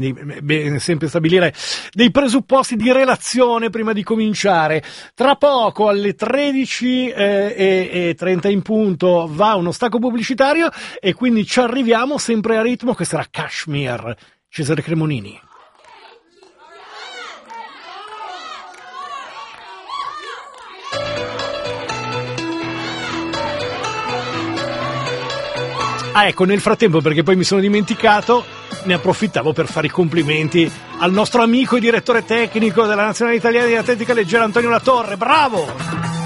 Bene, sempre stabilire dei presupposti di relazione prima di cominciare. Tra poco alle 13:30 in punto va uno stacco pubblicitario e quindi ci arriviamo sempre a ritmo. Questa era Kashmir, Cesare Cremonini. Ah, ecco, nel frattempo, perché poi mi sono dimenticato, ne approfittavo per fare i complimenti al nostro amico e direttore tecnico della Nazionale Italiana di Atletica Leggera, Antonio Latorre. Bravo!